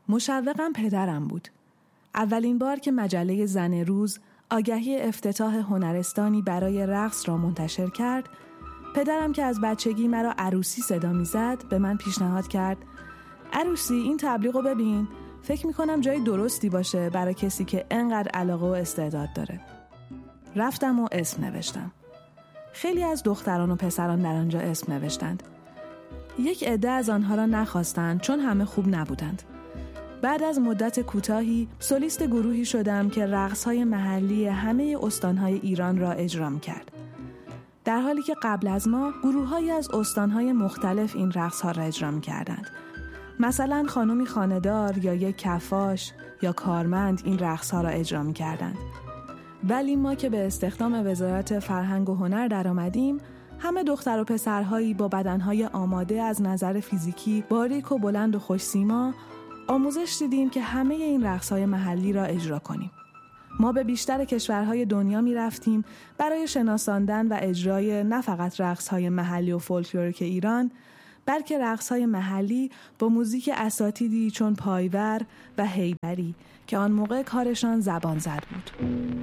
مشوقم پدرم بود. اولین بار که مجله زن روز آگهی افتتاح هنرستانی برای رقص را منتشر کرد، پدرم که از بچگی مرا عروسی صدا می‌زد به من پیشنهاد کرد: عروسی، این تبلیغو ببین، فکر می‌کنم جای درستی باشه برای کسی که انقدر علاقه و استعداد داره. رفتم و اسم نوشتم. خیلی از دختران و پسران در آنجا اسم نوشتند. یک عده از آنها را نخواستند چون همه خوب نبودند. بعد از مدت کوتاهی سولیست گروهی شدم که رقص‌های محلی همه استان‌های ایران را اجرا می‌کرد. در حالی که قبل از ما گروه‌هایی از استان‌های مختلف این رقص‌ها را اجرا می‌کردند. مثلا خانومی خانه‌دار یا یک کفاش یا کارمند این رقص‌ها را اجرا می‌کردند. ولی ما که به استخدام وزارت فرهنگ و هنر در آمدیم، همه دختر و پسرهایی با بدنهای آماده از نظر فیزیکی، باریک و بلند و خوش‌سیما آموزش دیدیم که همه این رقص‌های محلی را اجرا کنیم. ما به بیشتر کشورهای دنیا می رفتیم برای شناساندن و اجرای نه فقط رقص‌های محلی و فولکلوریک ایران، بلکه رقص‌های محلی با موزیک اساتیدی چون پایور و هیدری که آن موقع کارشان زبان زد بود.